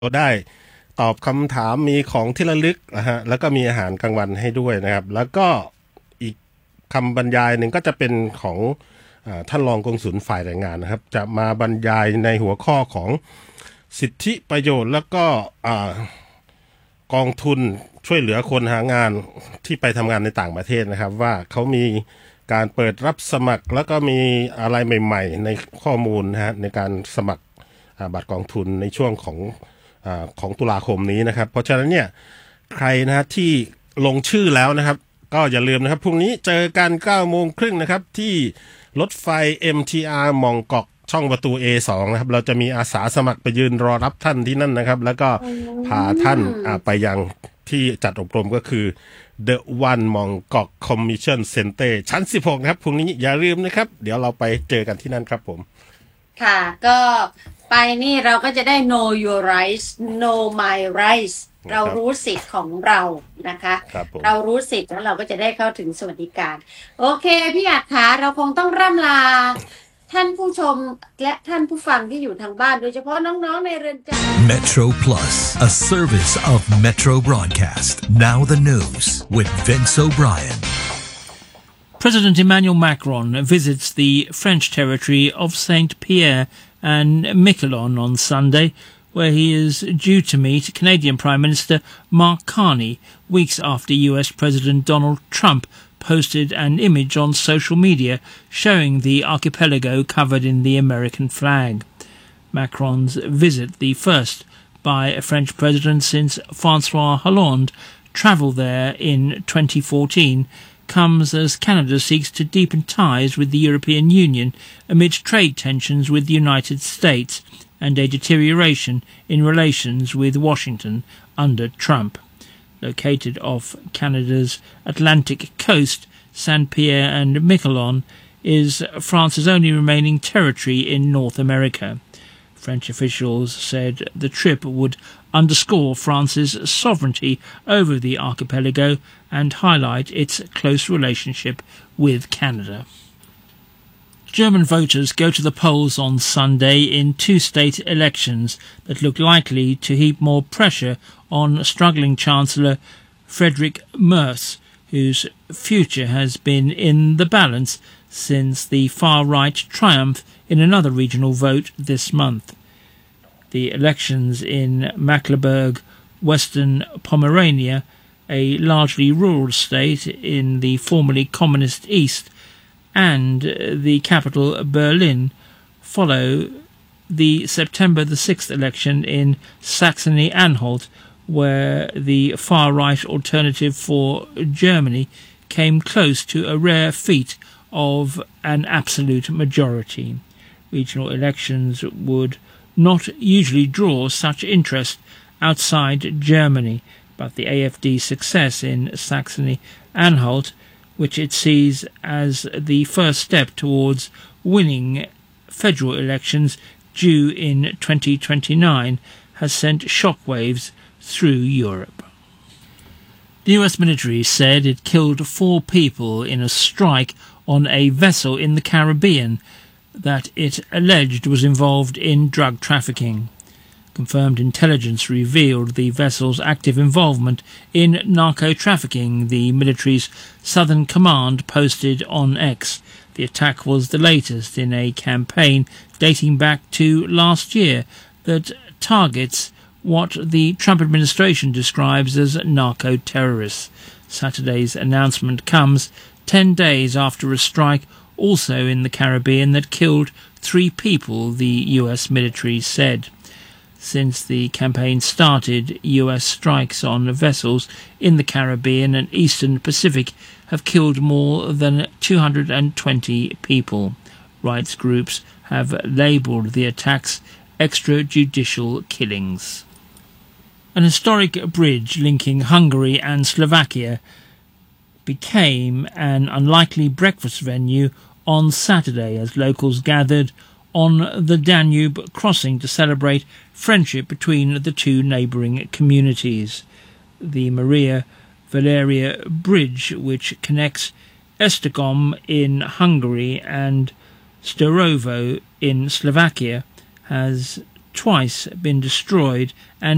ได้ตอบคำถามมีของที่ระลึกนะฮะแล้วก็มีอาหารกลางวันให้ด้วยนะครับแล้วก็อีกคำบรรยายหนึ่งก็จะเป็นของท่านรองกงสุลฝ่ายแรงงานนะครับจะมาบรรยายในหัวข้อของสิทธิประโยชน์แล้วก็กองทุนช่วยเหลือคนหางานที่ไปทำงานในต่างประเทศนะครับว่าเขามีการเปิดรับสมัครแล้วก็มีอะไรใหม่ๆในข้อมูลนะฮะในการสมัครบัตรกองทุนในช่วงของตุลาคมนี้นะครับเพราะฉะนั้นเนี่ยใครนะฮะที่ลงชื่อแล้วนะครับก็อย่าลืมนะครับพรุ่งนี้เจอกัน 9:30 นนะครับที่รถไฟ MTR มองกอกช่องประตู A2 นะครับเราจะมีอาสาสมัครไปยืนรอรับท่านที่นั่นนะครับแล้วก็พาท่านไปยังที่จัดอบรมก็คือ The One มองกอก Commission Center ชั้น 16 นะครับพรุ่งนี้อย่าลืมนะครับเดี๋ยวเราไปเจอกันที่นั่นครับผมค่ะก็ไปนี่เราก็จะได้ know your rights know my rights เรารู้สิทธิ์ของเรานะคะเรารู้สิทธิ์แล้วเราก็จะได้เข้าถึงสวัสดิการโอเคพี่อาจคะเราคงต้องร่ำลาท่านผู้ชมและท่านผู้ฟังที่อยู่ทางบ้านโดยเฉพาะน้องๆในเรือนจำ Metro Plus, a service of Metro Broadcast. Now the news with Vince O'Brien. President Emmanuel Macron visits the French territory of Saint-Pierre and Miquelon on Sunday, where he is due to meet Canadian Prime Minister Mark Carney weeks after US President Donald Trump posted an image on social media showing the archipelago covered in the American flag. Macron's visit, the first by a French president since François Hollande travelled there in 2014, comes as Canada seeks to deepen ties with the European Union amid trade tensions with the United States and a deterioration in relations with Washington under Trump. Located off Canada's Atlantic coast, Saint-Pierre and Miquelon is France's only remaining territory in North America. French officials said the trip would underscore France's sovereignty over the archipelago and highlight its close relationship with Canada. German voters go to the polls on Sunday in two state elections that look likely to heap more pressure on struggling Chancellor Friedrich Merz, whose future has been in the balance since the far-right triumph in another regional vote this month. The elections in Mecklenburg, Western Pomerania, a largely rural state in the formerly communist East, and the capital Berlin follow the September the 6th election in Saxony-Anhalt, where the far-right Alternative for Germany came close to a rare feat of an absolute majority. Regional elections would not usually draw such interest outside Germany, but the AfD's success in Saxony-Anhalt, which it sees as the first step towards winning federal elections due in 2029, has sent shockwaves through Europe. The US military said it killed 4 people in a strike on a vessel in the Caribbean that it alleged was involved in drug trafficking. Confirmed intelligence revealed the vessel's active involvement in narco-trafficking, the military's Southern Command posted on X. The attack was the latest in a campaign dating back to last year that targets what the Trump administration describes as narco-terrorists. Saturday's announcement comes 10 days after a strike also in the Caribbean that killed 3 people, the US military said. Since the campaign started, US strikes on vessels in the Caribbean and Eastern Pacific have killed more than 220 people. Rights groups have labelled the attacks extrajudicial killings. An historic bridge linking Hungary and Slovakia became an unlikely breakfast venue on Saturday as locals gathered on the Danube crossing to celebrate friendship between the two neighbouring communities. The Maria Valeria Bridge, which connects Esztergom in Hungary and Storovo in Slovakia, has twice been destroyed and